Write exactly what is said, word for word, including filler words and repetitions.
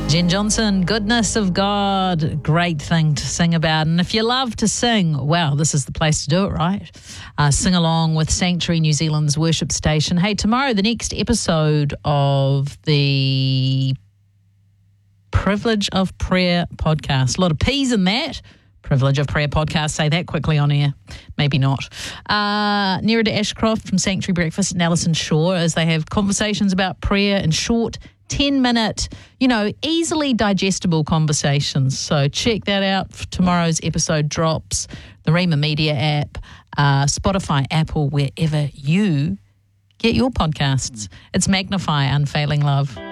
Jen Johnson, Goodness of God, great thing to sing about. And if you love to sing, well, this is the place to do it, right? Uh, sing along with Sanctuary New Zealand's worship station. Hey, tomorrow, the next episode of the Privilege of Prayer podcast. A lot of P's in that. Privilege of Prayer podcast. Say that quickly on air. Maybe not. Uh, Nerida Ashcroft from Sanctuary Breakfast and Alison Shaw, as they have conversations about prayer in short ten-minute, you know, easily digestible conversations. So check that out. Tomorrow's episode drops. The Rima Media app, uh, Spotify, Apple, wherever you get your podcasts. It's Magnify Unfailing Love.